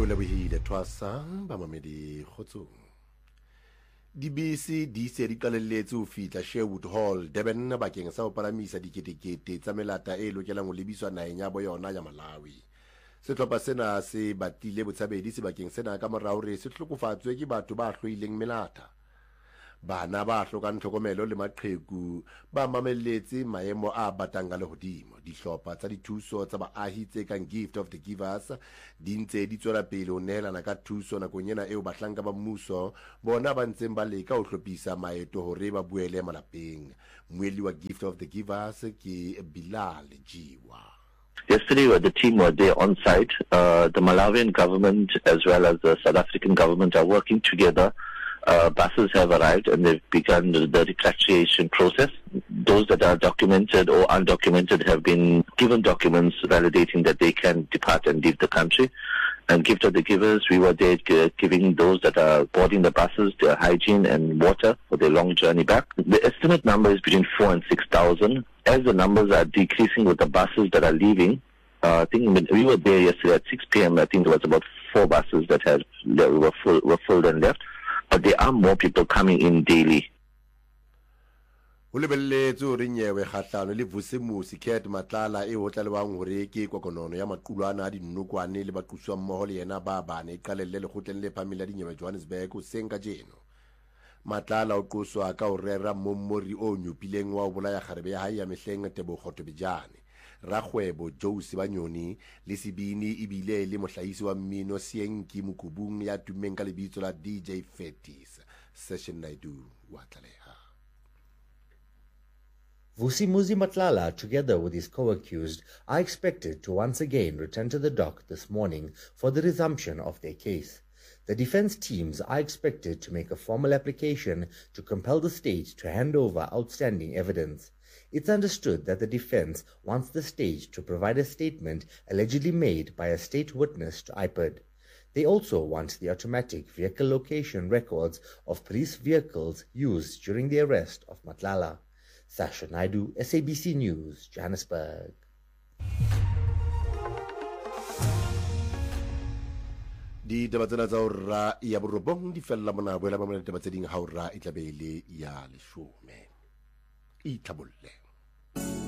lebohile twasa bamamedi kgotsong. Dibese di se di qalelletse ho fihla Sherwood Hall Durban bakeng sa ho palamisa diketekete tsa melata e lokelang ho lebiswa naheng ya boyona ya Malawi. Sehlopha sena se batlile botshabedi sebakeng sena ka morao hore se hlokofatswe ke batho ba hloileng melata. Bana ba hlokang tlhokomelo le maqheku ba mamelletse maemo a batang ka lehodimo. Dihlopha tsa dithuso tsa baahi tse kang Gift of the Givers di ntse di tswela pele ho nehelana ka thuso nakong ena eo bahlanka ba mmuso bona ba ntseng ba leka ho hlophisa maeto hore ba buele malapeng. Moeli wa Gift of the Givers ke Bilal Jiwa. Yesterday, the team were there on site. The Malawian government as well as the South African government are working together. Buses have arrived and they've begun the repatriation process. Those that are documented or undocumented have been given documents validating that they can depart and leave the country. And Gift of the Givers, we were there giving those that are boarding the buses their hygiene and water for their long journey back. The estimate number is between 4,000 and 6,000. As the numbers are decreasing with the buses that are leaving, I think we were there yesterday at 6 p.m. I think there was about 4 buses that were full and left. But there are more people coming in daily. Ulebelletse hore nyewe kgahlano le Vusimusi Cat Matlala e hotlalewang hore ke kokonono ya maqulwana a dinnokwane le baquswa mmoho le yena ba bane qalelle le kgotleng le phamela dinyewe Johannesburg ho senka jeno. Matlala o qoswa ka ho rera mommori o nyopileng wa ho bolaya kgarebe ya hae ya mehleng Tebogo Bejane. Rakgwebo Joe Banyoni le sebini ibile le mohlahisi wa mmino Sienki Mukubung ya tummeng ka lebitso la DJ Fetis. Session Naidu wa tlaleha. Vusimuzi Matlala, together with his co-accused, are expected to once again return to the dock this morning for the resumption of their case. The defense teams are expected to make a formal application to compel the state to hand over outstanding evidence. It's understood that the defense wants the state to provide a statement allegedly made by a state witness to IPID. They also want the automatic vehicle location records of police vehicles used during the arrest of Matlala. Sasha Naidu, SABC News, Johannesburg. Di tabatsena tsa hora ya borobong di fella mona boela ba mona tabatse ding ha hora e tlabele ya 10. Itlhabolle.